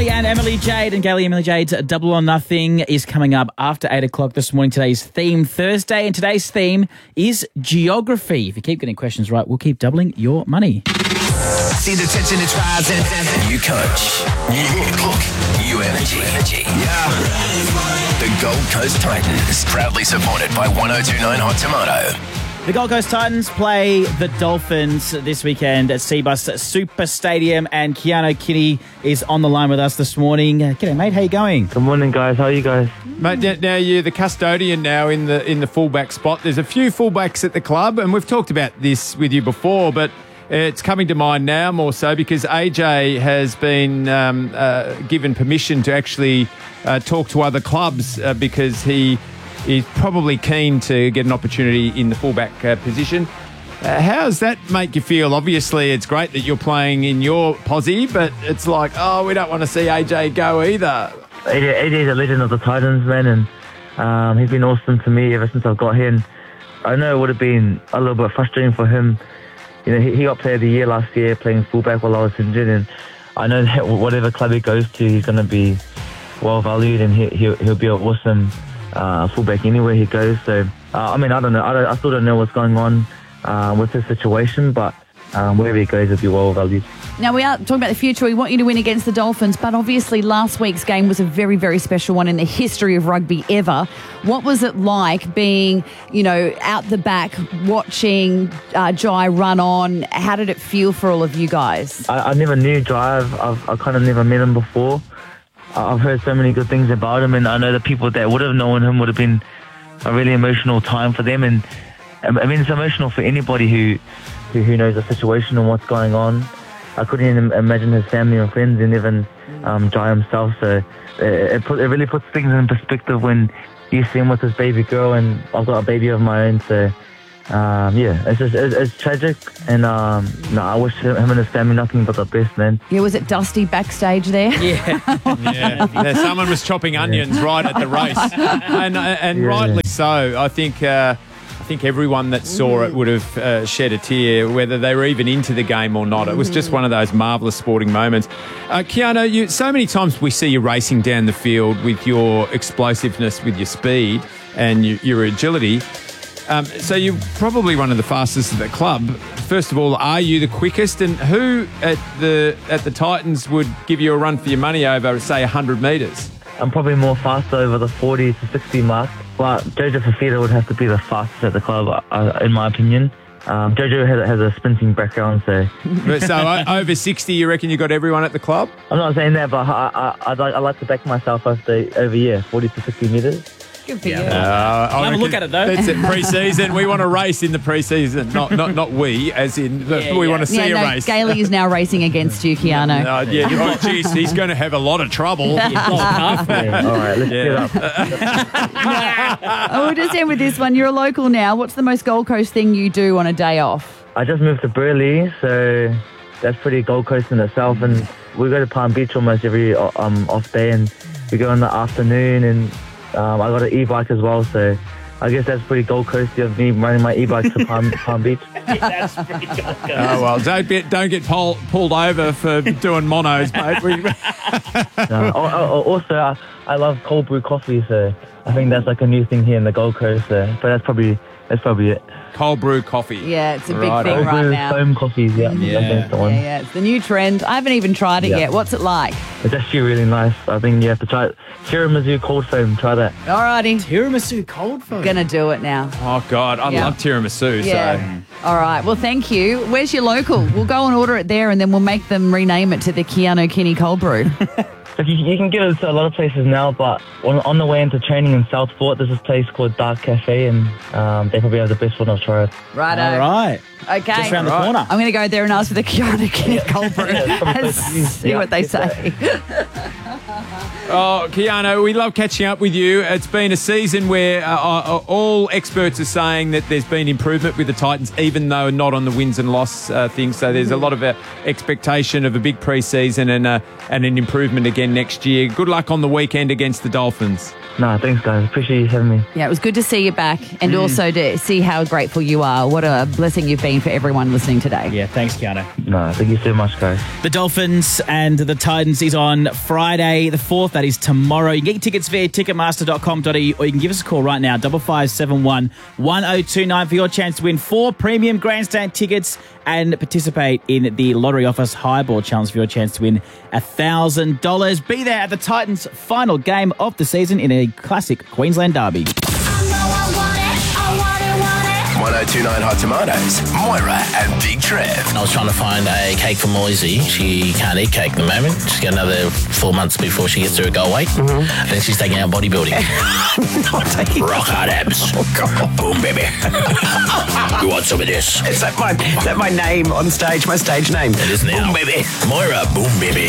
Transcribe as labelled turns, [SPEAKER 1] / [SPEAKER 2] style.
[SPEAKER 1] Gailey and Emily Jade. And Gailey and Emily Jade's Double or Nothing is coming up after 8 o'clock this morning. Today's theme, Thursday. And today's theme is geography. If you keep getting questions right, we'll keep doubling your money.
[SPEAKER 2] See the tension, it's rising. New coach, new look, new energy. Yeah. The Gold Coast Titans, proudly supported by 1029 Hot Tomato.
[SPEAKER 1] The Gold Coast Titans play the Dolphins this weekend at Cbus Super Stadium, and Keanu Kinney is on the line with us this morning. G'day, mate. How you going?
[SPEAKER 3] Good morning, guys. How are you guys?
[SPEAKER 4] Mate, now you're the custodian now in the fullback spot. There's a few fullbacks at the club, and we've talked about this with you before, but it's coming to mind now more so because AJ has been given permission to actually talk to other clubs because he is probably keen to get an opportunity in the fullback position. How does that make you feel? Obviously, it's great that you're playing in your posse, but it's like, oh, we don't want to see AJ go either.
[SPEAKER 3] AJ is a legend of the Titans, man, and he's been awesome to me ever since I've got here. And I know it would have been a little bit frustrating for him. You know, he got Player of the Year last year playing fullback while I was injured, and I know that whatever club he goes to, he's going to be well valued, and he'll be an awesome fullback anywhere he goes. So, I mean, I don't know. I still don't know what's going on with his situation, but wherever he goes, he'll be well valued.
[SPEAKER 5] Now, we are talking about the future. We want you to win against the Dolphins, but obviously last week's game was a very, very special one in the history of rugby ever. What was it like being, out the back, watching Jai run on? How did it feel for all of you guys?
[SPEAKER 3] I never knew Jai. I kind of never met him before. I've heard so many good things about him, and I know the people that would have known him would have been a really emotional time for them. And I mean, it's emotional for anybody who knows the situation and what's going on. I couldn't even imagine his family and friends, and even Jai himself. So it really puts things in perspective when you see him with his baby girl, and I've got a baby of my own. So it's tragic, and I wish him and his family nothing but the best, man.
[SPEAKER 5] Yeah, was it dusty backstage there?
[SPEAKER 4] Yeah. Someone was chopping onions right at the race, and rightly so. I think everyone that saw it would have shed a tear, whether they were even into the game or not. It was just one of those marvellous sporting moments. Keanu, so many times we see you racing down the field with your explosiveness, with your speed and your agility. So you're probably one of the fastest at the club. First of all, are you the quickest? And who at the Titans would give you a run for your money over, say, 100 metres?
[SPEAKER 3] I'm probably more faster over the 40 to 60 mark, but Jojo Fafita would have to be the fastest at the club, in my opinion. Jojo has a sprinting background, so...
[SPEAKER 4] So over 60, you reckon you got everyone at the club?
[SPEAKER 3] I'm not saying that, but I like to back myself over 40 to 60 metres.
[SPEAKER 5] Good for you.
[SPEAKER 1] Have a look at it, though.
[SPEAKER 4] That's it, pre-season. We want to race in the pre-season, not we, as in we want to see a race.
[SPEAKER 5] Gailey is now racing against you, Keanu.
[SPEAKER 4] Geez, he's going to have a lot of trouble.
[SPEAKER 3] All right, let's get up.
[SPEAKER 5] We'll just end with this one. You're a local now. What's the most Gold Coast thing you do on a day off?
[SPEAKER 3] I just moved to Burleigh, so that's pretty Gold Coast in itself, and we go to Palm Beach almost every off day, and we go in the afternoon, and I got an e-bike as well, so I guess that's pretty Gold Coasty of me running my e-bike to Palm Beach.
[SPEAKER 1] That's pretty Gold Coast.
[SPEAKER 4] Oh, well, don't get pulled over for doing monos, mate.
[SPEAKER 3] Also, I love cold brew coffee, so I think that's like a new thing here in the Gold Coast, but that's probably it.
[SPEAKER 4] Cold brew coffee.
[SPEAKER 5] Yeah, it's a big thing
[SPEAKER 3] Cold
[SPEAKER 5] right
[SPEAKER 3] brew,
[SPEAKER 5] now.
[SPEAKER 3] foam coffees, yeah.
[SPEAKER 5] Yeah, it's the new trend. I haven't even tried it yet. What's it like?
[SPEAKER 3] It's actually really nice. I think you have to try it. Tiramisu cold foam, try that.
[SPEAKER 5] Alrighty.
[SPEAKER 1] Tiramisu cold foam.
[SPEAKER 5] Gonna do it now.
[SPEAKER 4] Oh, God, I love tiramisu.
[SPEAKER 5] Yeah. All right, well, thank you. Where's your local? We'll go and order it there, and then we'll make them rename it to the Keanu Kinney Cold Brew.
[SPEAKER 3] You can get it to a lot of places now, but on the way into training in Southport, there's this place called Dark Cafe, and they probably have the best one I've tried.
[SPEAKER 5] Righto.
[SPEAKER 1] All right.
[SPEAKER 5] Okay.
[SPEAKER 1] Just around the corner.
[SPEAKER 5] I'm going to go there and ask for the Keanu Kinney Cold Brew and see what they say.
[SPEAKER 4] Oh, Keanu, we love catching up with you. It's been a season where all experts are saying that there's been improvement with the Titans, even though not on the wins and loss thing. So there's a lot of expectation of a big pre-season and an improvement again next year. Good luck on the weekend against the Dolphins.
[SPEAKER 3] No, thanks, guys. Appreciate you having me.
[SPEAKER 5] Yeah, it was good to see you back and also to see how grateful you are. What a blessing you've been for everyone listening today.
[SPEAKER 1] Yeah, thanks, Keanu.
[SPEAKER 3] No, thank you so much, guys.
[SPEAKER 1] The Dolphins and the Titans is on Friday the 4th. That is tomorrow. You can get your tickets via ticketmaster.com.au or you can give us a call right now, 5571 1029 for your chance to win 4 premium grandstand tickets and participate in the Lottery Office Highball Challenge for your chance to win $1,000. Be there at the Titans' final game of the season in a classic Queensland derby.
[SPEAKER 2] 1029 Hot Tomatoes, Moira and Big Trev.
[SPEAKER 6] I was trying to find a cake for Moisey. She can't eat cake at the moment. She's got another 4 months before she gets to her goal weight. Then she's taking out bodybuilding.
[SPEAKER 2] Not taking
[SPEAKER 6] Rock hard abs.
[SPEAKER 2] Oh, God.
[SPEAKER 6] Boom, baby. You want some of this?
[SPEAKER 2] Is that my name on stage, my stage name?
[SPEAKER 6] It is now.
[SPEAKER 2] Boom, baby.
[SPEAKER 6] Moira, boom, baby.